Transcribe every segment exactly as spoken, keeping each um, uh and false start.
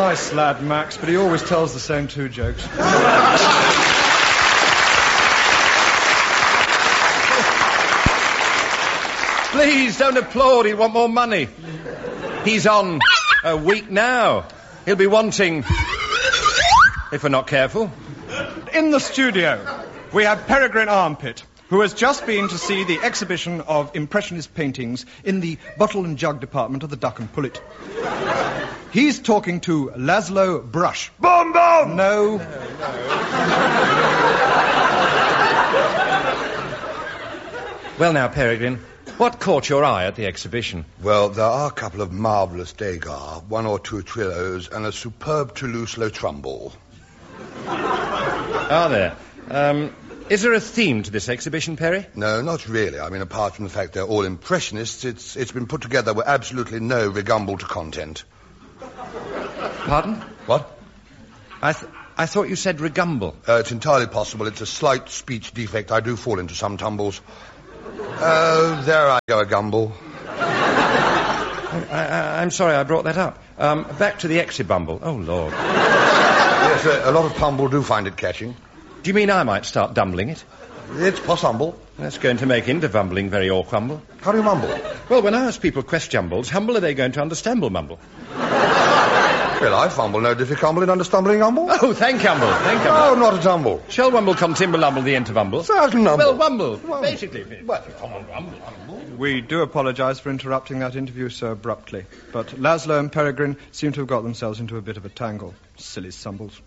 nice lad, Max, but he always tells the same two jokes. Please, don't applaud. He'll want more money. He's on a week now. He'll be wanting... if we're not careful. In the studio, we have Peregrine Armpit, who has just been to see the exhibition of Impressionist paintings in the bottle and jug department of the Duck and Pullet. He's talking to Laszlo Brush. Bomb bomb! No. no, no. Well, now, Peregrine, what caught your eye at the exhibition? Well, there are a couple of marvellous Degas, one or two Trillos, and a superb Toulouse-Lautremble. Are there? Um, is there a theme to this exhibition, Perry? No, not really. I mean, apart from the fact they're all Impressionists, it's it's been put together with absolutely no regumble to content. Pardon? What? I th- I thought you said regumble. Uh, it's entirely possible. It's a slight speech defect. I do fall into some tumbles. Oh, uh, there I go, a gumble. I, I, I'm sorry I brought that up. Um, back to the exibumble. Oh, Lord. Yes, uh, a lot of pumble do find it catching. Do you mean I might start dumbling it? It's possible. That's going to make intervumbling very awkwumble. How do you mumble? Well, when I ask people questionables, humble are they going to understand mumble? Well, I fumble no difficumble in understumbling umble. Oh, thank humble, thank humble. Oh, not a tumble. Shall wumble come timber-lumble the intervumble? Certain numble. Well, wumble, well, basically. Well, come on, wumble, wumble. We do apologise for interrupting that interview so abruptly, but Laszlo and Peregrine seem to have got themselves into a bit of a tangle. Silly sumbles.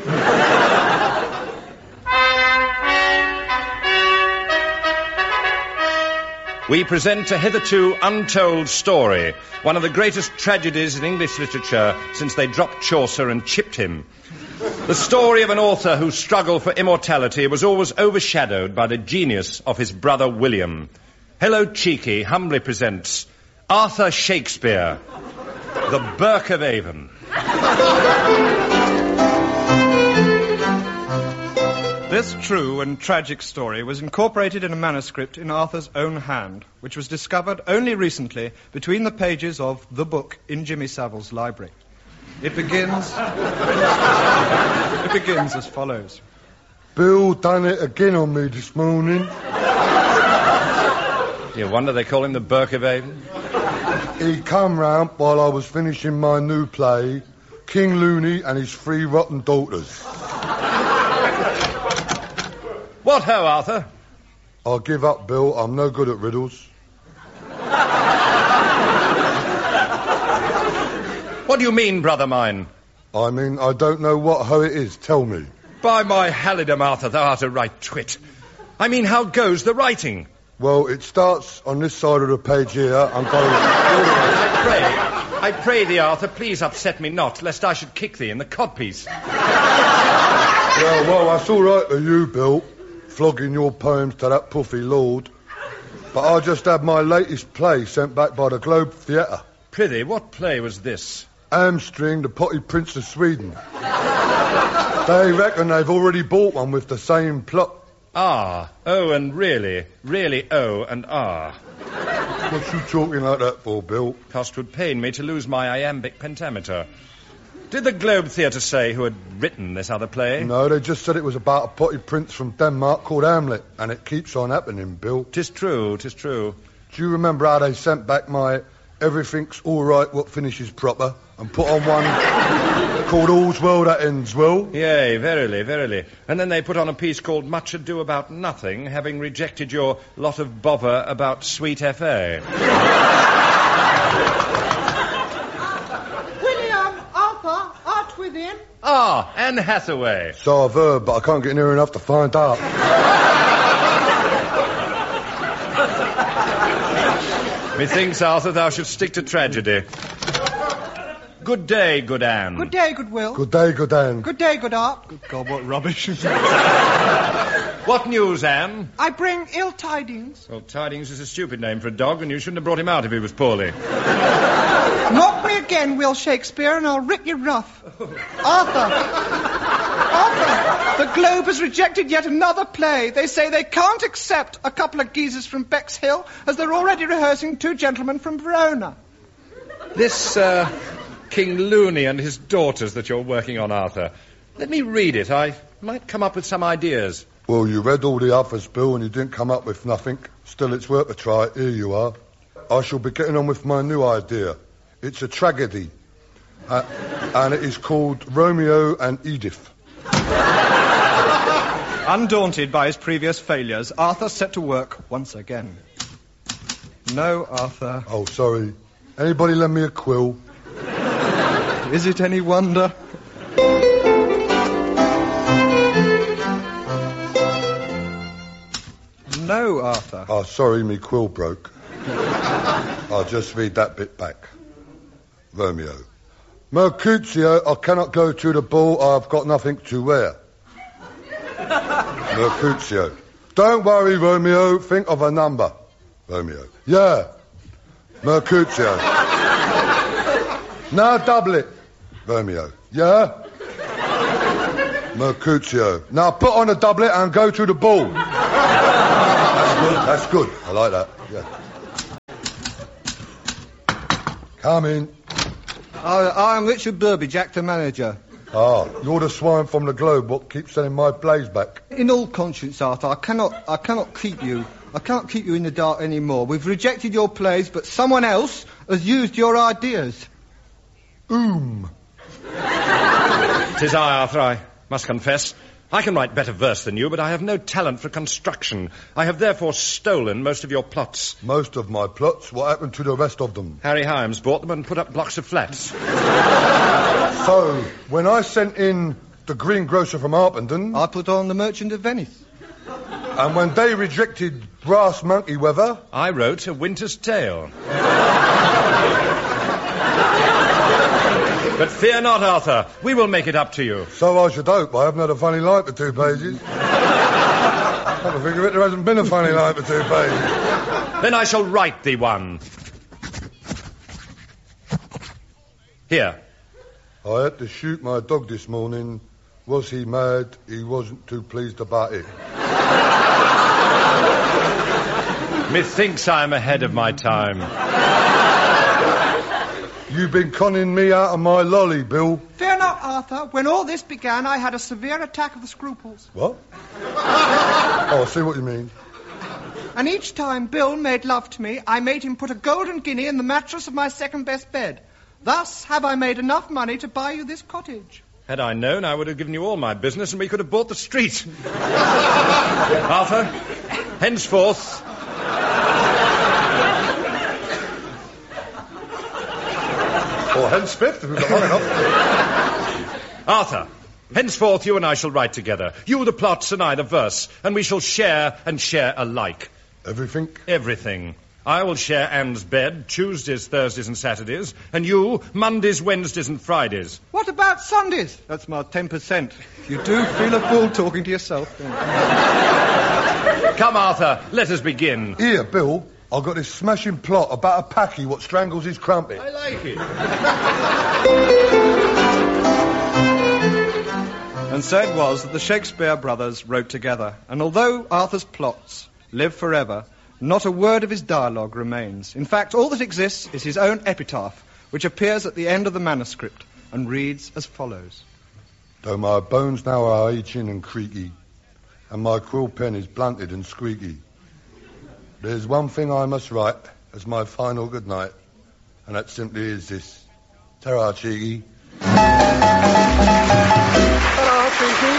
We present a hitherto untold story, one of the greatest tragedies in English literature since they dropped Chaucer and chipped him. The story of an author whose struggle for immortality was always overshadowed by the genius of his brother William. Hello Cheeky humbly presents Arthur Shakespeare, the Burke of Avon. This true and tragic story was incorporated in a manuscript in Arthur's own hand, which was discovered only recently between the pages of the book in Jimmy Savile's library. It begins... it begins as follows. Bill done it again on me this morning. You wonder they call him the Burke of Avon? He come round while I was finishing my new play, King Looney and His Three Rotten Daughters. What ho, Arthur? I'll give up, Bill. I'm no good at riddles. What do you mean, brother mine? I mean, I don't know what ho it is. Tell me. By my halidom, Arthur, thou art a right twit. I mean, how goes the writing? Well, it starts on this side of the page here and goes... I pray, I pray thee, Arthur, please upset me not, lest I should kick thee in the codpiece. Well, well, that's all right for you, Bill, flogging your poems to that puffy lord. But I just had my latest play sent back by the Globe Theatre. Prithee, what play was this? Hamstring, the Potty Prince of Sweden. They reckon they've already bought one with the same plot. Ah, oh, and really, really oh, and ah. What's you talking like that for, Bill? Cost would pain me to lose my iambic pentameter. Did the Globe Theatre say who had written this other play? No, they just said it was about a potty prince from Denmark called Hamlet, and it keeps on happening, Bill. 'Tis true, 'tis true. Do you remember how they sent back my Everything's All Right What Finishes Proper and put on one called All's Well That Ends Well? Yea, verily, verily. And then they put on a piece called Much Ado About Nothing, having rejected your lot of bother about Sweet F A. William, Arthur, art within. Ah, Anne Hathaway. So I've heard, but I can't get near enough to find out. Methinks, Arthur, thou should stick to tragedy. Good day, good Anne. Good day, good Will. Good day, good Anne. Good day, good Art. Good God, what rubbish. What news, Anne? I bring ill tidings. Well, Tidings is a stupid name for a dog, and you shouldn't have brought him out if he was poorly. Knock me again, Will Shakespeare, and I'll rip you rough. Arthur. Arthur. The Globe has rejected yet another play. They say they can't accept a couple of geezers from Bexhill as they're already rehearsing Two Gentlemen from Verona. This, uh, King Looney and his daughters that you're working on, Arthur. Let me read it. I might come up with some ideas. Well, you read all the others, Bill, and you didn't come up with nothing. Still, it's worth a try. Here you are. I shall be getting on with my new idea. It's a tragedy. Uh, and it is called Romeo and Edith. Undaunted by his previous failures, Arthur set to work once again. No, Arthur. Oh, sorry. Anybody lend me a quill? Is it any wonder? No, Arthur. Oh, sorry, me quill broke. I'll just read that bit back. Romeo. Mercutio, I cannot go to the ball. I've got nothing to wear. Mercutio. Don't worry, Romeo. Think of a number. Romeo. Yeah. Mercutio. Now double it. Romeo. Yeah. Mercutio. Now put on a doublet and go to the ball. That's good. That's good. I like that. Yeah. Come in. I, I'm Richard Burbage, actor manager. Ah, you're the swine from the Globe what keeps sending my plays back. In all conscience, Arthur, I cannot, I cannot keep you. I can't keep you in the dark anymore. We've rejected your plays, but someone else has used your ideas. Oom. Tis I, Arthur, I must confess. I can write better verse than you, but I have no talent for construction. I have therefore stolen most of your plots. Most of my plots? What happened to the rest of them? Harry Hyams bought them and put up blocks of flats. So, when I sent in the greengrocer from Harpenden... I put on the Merchant of Venice. And when they rejected Brass Monkey Weather... I wrote A Winter's Tale. But fear not, Arthur. We will make it up to you. So I should hope. I haven't had a funny line for two pages. Come to think of it, there hasn't been a funny line for two pages. Then I shall write thee one. Here. I had to shoot my dog this morning. Was he mad? He wasn't too pleased about it. Methinks I am ahead of my time. You've been conning me out of my lolly, Bill. Fear not, Arthur. When all this began, I had a severe attack of the scruples. What? Oh, I see what you mean. And each time Bill made love to me, I made him put a golden guinea in the mattress of my second-best bed. Thus have I made enough money to buy you this cottage. Had I known, I would have given you all my business and we could have bought the street. Arthur, henceforth... Or henceforth, if we've got long enough. Arthur, henceforth you and I shall write together. You the plots and I the verse, and we shall share and share alike. Everything? Everything. I will share Anne's bed Tuesdays, Thursdays and Saturdays, and you Mondays, Wednesdays and Fridays. What about Sundays? That's my ten percent. You do feel a fool talking to yourself, don't you? Come, Arthur, let us begin. Here, Bill, I've got this smashing plot about a packy what strangles his crumpet. I like it. And so it was that the Shakespeare brothers wrote together, and although Arthur's plots live forever, not a word of his dialogue remains. In fact, all that exists is his own epitaph, which appears at the end of the manuscript and reads as follows. Though my bones now are aching and creaky, and my quill pen is blunted and squeaky, there's one thing I must write as my final good night, and that simply is this. Ta-ra, cheeky. Ta-ra, cheeky.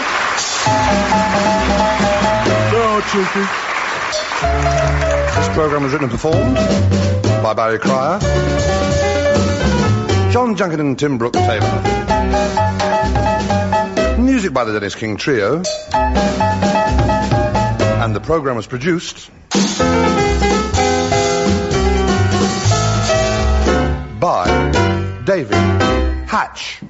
Ta-ra, cheeky. This programme was written and performed by Barry Cryer, John Junkin and Tim Brooke Taylor. Music by the Dennis King Trio. And the programme was produced by David Hatch.